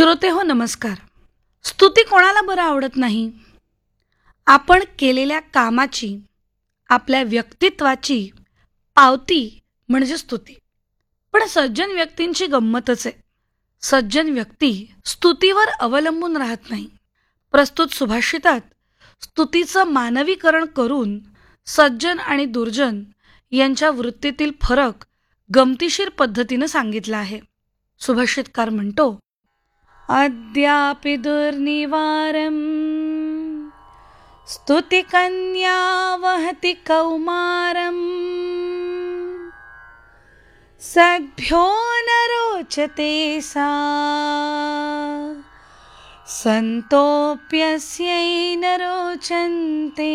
श्रोते हो नमस्कार. स्तुती कोणाला बरं आवडत नाही? आपण केलेल्या कामाची, आपल्या व्यक्तित्वाची पावती म्हणजे स्तुती. पण सज्जन व्यक्तींची गंमतच आहे. सज्जन व्यक्ती स्तुतीवर अवलंबून राहत नाही. प्रस्तुत सुभाषितात स्तुतीचं मानवीकरण करून सज्जन आणि दुर्जन यांच्या वृत्तीतील फरक गमतीशीर पद्धतीनं सांगितला आहे. सुभाषितकार म्हणतो, अद्यापि दुर्निवारं स्तुतिकन्या वहति कौमारं सद्भ्यो न रोचते सा संतोप्यस्यै न रोचन्ते.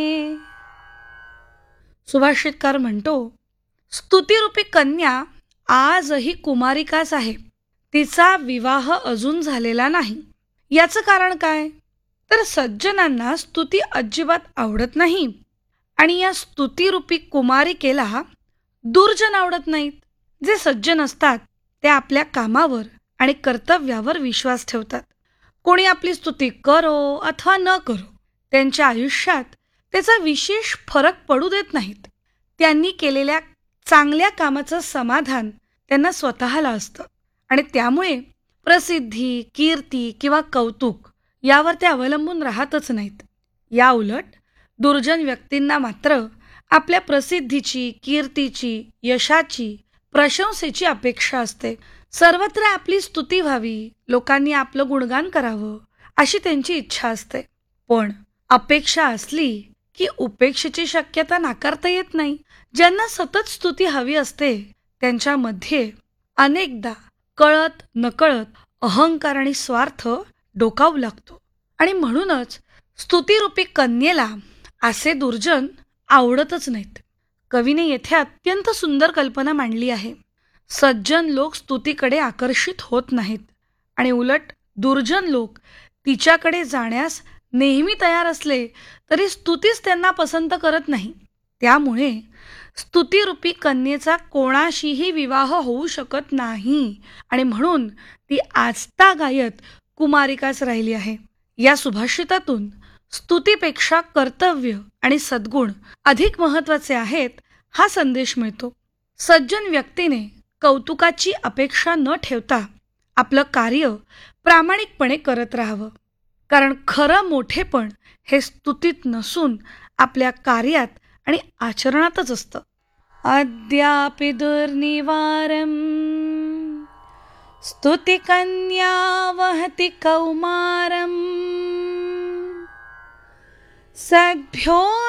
सुभाषितकार म्हणतो, स्तुतिरूपी कन्या आजही कुमारिकाच आहे. तिचा विवाह अजून झालेला नाही. याचं कारण काय? तर सज्जनांना स्तुती अजिबात आवडत नाही आणि या स्तुतिरूपी कुमारिकेला दुर्जन आवडत नाहीत. जे सज्जन असतात ते आपल्या कामावर आणि कर्तव्यावर विश्वास ठेवतात. कोणी आपली स्तुती करो अथवा न करो, त्यांच्या आयुष्यात त्याचा विशेष फरक पडू देत नाहीत. त्यांनी केलेल्या चांगल्या कामाचं समाधान त्यांना स्वतःला असतं आणि त्यामुळे प्रसिद्धी, कीर्ती किंवा कौतुक यावर ते अवलंबून राहतच नाहीत. या उलट दुर्जन व्यक्तींना मात्र आपल्या प्रसिद्धीची, कीर्तीची, यशाची, प्रशंसेची अपेक्षा असते. सर्वत्र आपली स्तुती व्हावी, लोकांनी आपलं गुणगान करावं अशी त्यांची इच्छा असते. पण अपेक्षा असली की उपेक्षेची शक्यता नाकारता येत नाही. ज्यांना सतत स्तुती हवी असते त्यांच्यामध्ये अनेकदा कळत नकळत अहंकार आणि स्वार्थ डोकावू लागतो आणि म्हणूनच स्तुतिरूपी कन्येला असे दुर्जन आवडतच नाहीत. कवीने येथे अत्यंत सुंदर कल्पना मांडली आहे. सज्जन लोक स्तुतीकडे आकर्षित होत नाहीत आणि उलट दुर्जन लोक तिच्याकडे जाण्यास नेहमी तयार असले तरी स्तुतीच त्यांना पसंत करत नाही. त्यामुळे स्तुतिरूपी कन्येचा कोणाशीही विवाह होऊ शकत नाही आणि म्हणून ती आजतागायत कुमारिकाच राहिली आहे. या सुभाषितातून स्तुतीपेक्षा कर्तव्य आणि सद्गुण अधिक महत्त्वाचे आहेत हा संदेश मिळतो. सज्जन व्यक्तीने कौतुकाची अपेक्षा न ठेवता आपलं कार्य प्रामाणिकपणे करत राहावं. कारण खरं मोठेपण हे स्तुतीत नसून आपल्या कार्यात आणि आचरणातच असतं. अद्यापि दुर्निवारं स्तुतिकन्या वहति कौमारं सद्भ्यो